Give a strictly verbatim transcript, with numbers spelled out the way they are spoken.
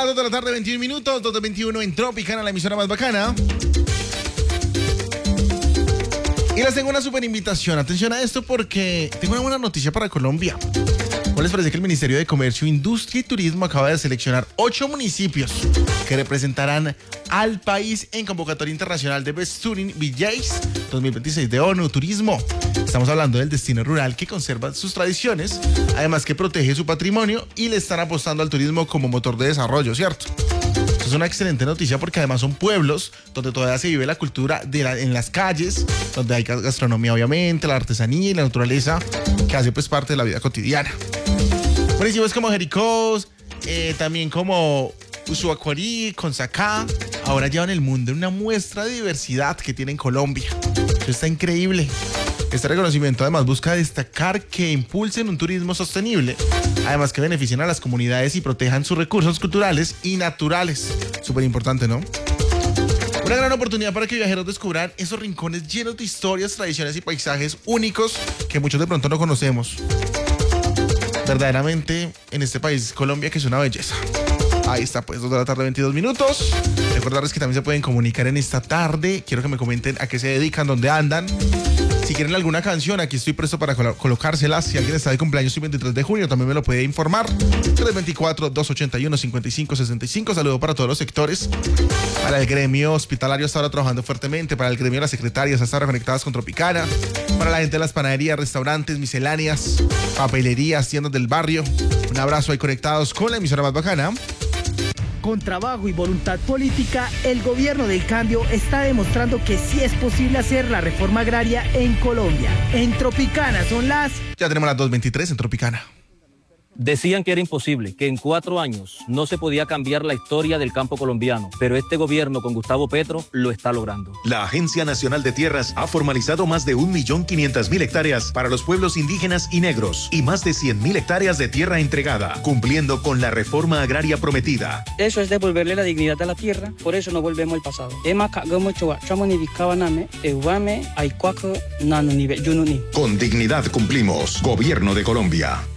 las dos de la tarde, veintiún minutos, dos de veintiuno en Tropicana, la emisora más bacana. Y les tengo una super invitación. Atención a esto porque tengo una buena noticia para Colombia. ¿Cómo les parece que el Ministerio de Comercio, Industria y Turismo acaba de seleccionar ocho municipios que representarán al país en convocatoria internacional de Best Touring V Js dos mil veintiséis de ONU Turismo? Estamos hablando del destino rural que conserva sus tradiciones, además que protege su patrimonio y le están apostando al turismo como motor de desarrollo, ¿cierto? Esto es una excelente noticia porque además son pueblos donde todavía se vive la cultura de la, en las calles, donde hay gastronomía obviamente, la artesanía y la naturaleza que hace pues parte de la vida cotidiana. Municipios como Jericó, eh, también como Usuacuarí, Consacá, ahora llevan el mundo en una muestra de diversidad que tiene en Colombia. Eso está increíble. Este reconocimiento además busca destacar que impulsen un turismo sostenible, además que beneficien a las comunidades y protejan sus recursos culturales y naturales. Súper importante, ¿no? Una gran oportunidad para que viajeros descubran esos rincones llenos de historias, tradiciones y paisajes únicos que muchos de pronto no conocemos. Verdaderamente, en este país, Colombia, que es una belleza. Ahí está, pues, dos de la tarde, veintidós minutos. Recordarles que también se pueden comunicar en esta tarde. Quiero que me comenten a qué se dedican, dónde andan. Si quieren alguna canción, aquí estoy presto para colo- colocárselas. Si alguien está de cumpleaños el veintitrés de junio, también me lo puede informar. tres dos cuatro, dos ocho uno, cinco cinco seis cinco. Saludo para todos los sectores. Para el gremio hospitalario está ahora trabajando fuertemente. Para el gremio de las secretarias está ahora conectadas con Tropicana. Para la gente de las panaderías, restaurantes, misceláneas, papelerías, tiendas del barrio. Un abrazo ahí conectados con la emisora más bacana. Con trabajo y voluntad política, el gobierno del cambio está demostrando que sí es posible hacer la reforma agraria en Colombia. En Tropicana son las... Ya tenemos las dos veintitrés en Tropicana. Decían que era imposible, que en cuatro años no se podía cambiar la historia del campo colombiano, pero este gobierno con Gustavo Petro lo está logrando. La Agencia Nacional de Tierras ha formalizado más de un millón quinientas mil hectáreas para los pueblos indígenas y negros y más de cien mil hectáreas de tierra entregada, cumpliendo con la reforma agraria prometida. Eso es devolverle la dignidad a la tierra, por eso no volvemos al pasado. Con dignidad cumplimos. Gobierno de Colombia.